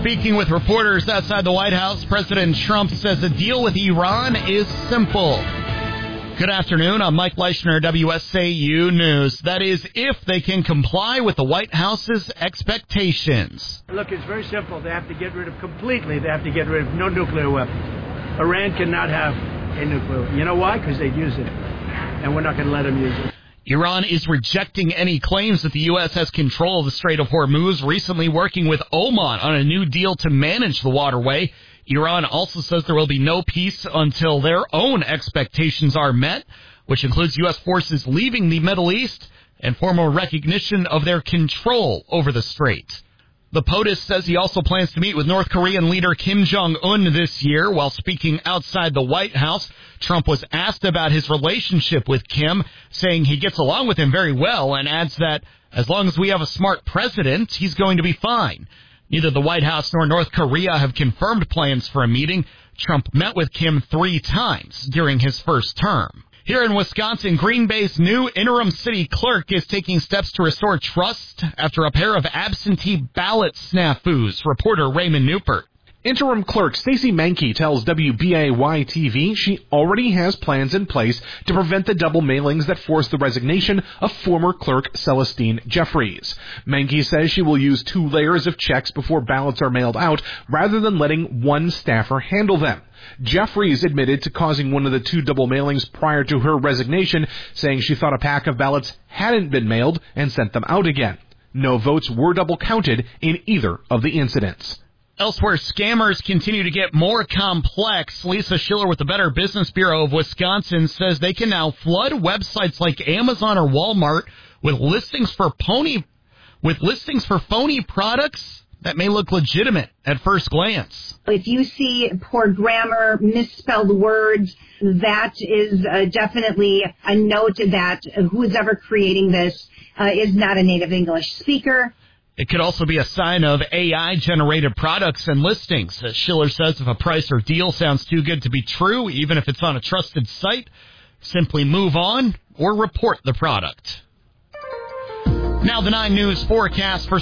Speaking with reporters outside the White House, President Trump says a deal with Iran is simple. Good afternoon. I'm Mike Leischner, WSAU News. That is, if they can comply with the White House's expectations. Look, it's very simple. They have to get rid of no nuclear weapons. Iran cannot have a nuclear. You know why? Because they'd use it. And we're not going to let them use it. Iran is rejecting any claims that the U.S. has control of the Strait of Hormuz, recently working with Oman on a new deal to manage the waterway. Iran also says there will be no peace until their own expectations are met, which includes U.S. forces leaving the Middle East and formal recognition of their control over the strait. The POTUS says he also plans to meet with North Korean leader Kim Jong-un this year. While speaking outside the White House, Trump was asked about his relationship with Kim, saying he gets along with him very well, and adds that as long as we have a smart president, he's going to be fine. Neither the White House nor North Korea have confirmed plans for a meeting. Trump met with Kim 3 times during his first term. Here in Wisconsin, Green Bay's new interim city clerk is taking steps to restore trust after a pair of absentee ballot snafus. Reporter Raymond Newport. Interim clerk Stacey Mankey tells WBAY-TV she already has plans in place to prevent the double mailings that forced the resignation of former clerk Celestine Jeffries. Mankey says she will use 2 layers of checks before ballots are mailed out rather than letting one staffer handle them. Jeffries admitted to causing one of the 2 double mailings prior to her resignation, saying she thought a pack of ballots hadn't been mailed and sent them out again. No votes were double counted in either of the incidents. Elsewhere, scammers continue to get more complex. Lisa Schiller with the Better Business Bureau of Wisconsin says they can now flood websites like Amazon or Walmart with listings for phony products that may look legitimate at first glance. If you see poor grammar, misspelled words, that is definitely a note that who's ever creating this is not a native English speaker. It could also be a sign of AI-generated products and listings. As Schiller says, if a price or deal sounds too good to be true, even if it's on a trusted site, simply move on or report the product. Now the 9 News forecast for